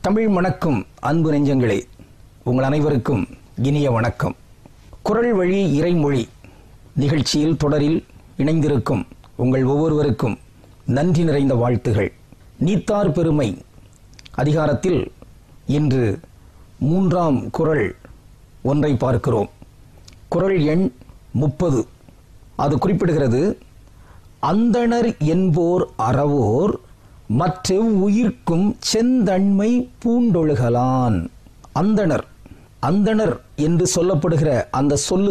தமிழ் மணக்கும் அன்பு நெஞ்சங்களே, உங்கள் அனைவருக்கும் இனிய வணக்கம். குரல் வழி இறைமொழி நிகழ்ச்சியில் தொடரில் இணைந்திருக்கும் உங்கள் ஒவ்வொருவருக்கும் நன்றி நிறைந்த வாழ்த்துகள். நீத்தார் பெருமை அதிகாரத்தில் இன்று 3ஆம் குறள் ஒன்றை பார்க்கிறோம். குறள் எண் 30. அது குறிப்பிடுகிறது, அந்தணர் என்போர் அறவோர் மற்றெவ் உயிர்க்கும் செந்தன்மை பூண்டொழுகலான். அந்தணர் என்று சொல்லப்படுகிற அந்த சொல்லு